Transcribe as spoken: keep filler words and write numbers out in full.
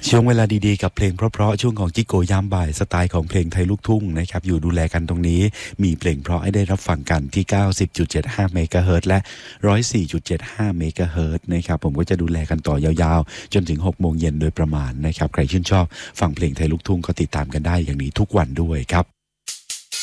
ช่วงเวลาดีๆกับเพลงเพราะๆช่วงของจิโกยามบ่ายสไตล์ของเพลงไทยลูกทุ่งนะครับอยู่ดูแลกันตรงนี้มีเพลงเพราะให้ได้รับฟังกันที่ เก้าสิบจุดเจ็ดห้า เมกะเฮิรตซ์และ หนึ่งร้อยสี่จุดเจ็ดห้า เมกะเฮิรตซ์นะครับผมก็จะดูแลกันต่อยาวๆจนถึง หกโมงเย็นโดยประมาณนะครับใครชื่นชอบฟังเพลงไทยลูกทุ่งก็ติดตามกันได้อย่างนี้ทุกวันด้วยครับ